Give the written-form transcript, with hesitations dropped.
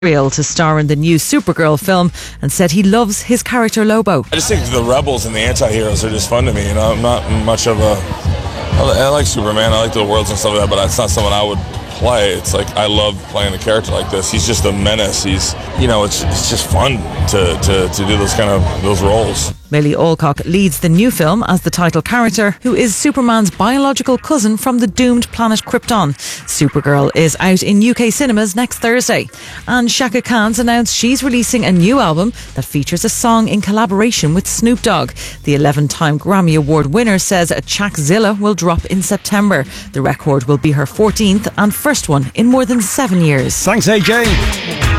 to star in the new Supergirl film and said he loves his character Lobo. I just think the rebels and the anti-heroes are just fun to me. You know, I'm not much of a... I like Superman, I like the worlds and stuff like that, but it's not someone I would play. It's like, I love playing a character like this. He's just a menace. He's, you know, it's just fun to do those roles. Millie Alcock leads the new film as the title character, who is Superman's biological cousin from the doomed planet Krypton. Supergirl is out in UK cinemas next Thursday. And Chaka Khan's announced she's releasing a new album that features a song in collaboration with Snoop Dogg. The 11-time Grammy Award winner says Chakzilla will drop in September. The record will be her 14th and first one in more than 7 years. Thanks, AJ.